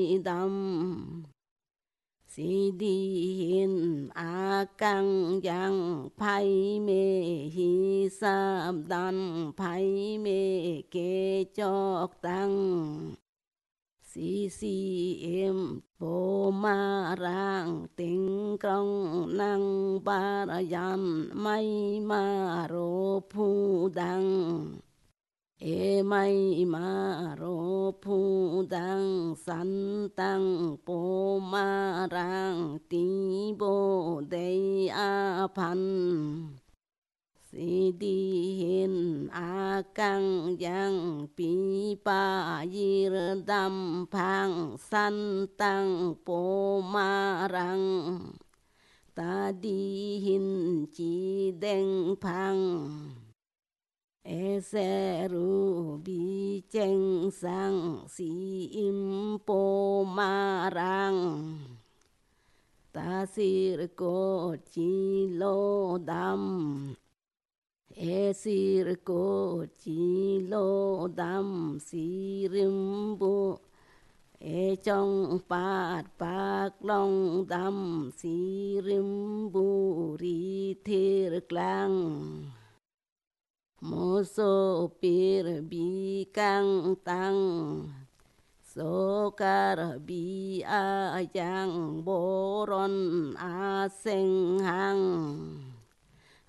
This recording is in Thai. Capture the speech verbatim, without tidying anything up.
ดำสีดีหินอากังยังไพเมหิสามดันไพเมเกจอกตังสีสีเอ็มโปมารังติงกรองนังบารยันไม่มาโรผู้ดังเอไม่มาโรผู้ดังสันตังโปมารังตีโบเดยอาพันสีดีเห็นอากังยังปีปายิรดำพังสันตังโปมารังตาดีหินจีเด้งพังเอเซรูบีเจงสังสีอิมโปมารังตาสิรโกจิโลดำเอสิรโกจิโลดำสีริมบุเอจงปาดปากลองดำสีริมบุรีเทรกลางโมโซปิรบีกังตังโสการบีอายังโบรอนอาเซงหัง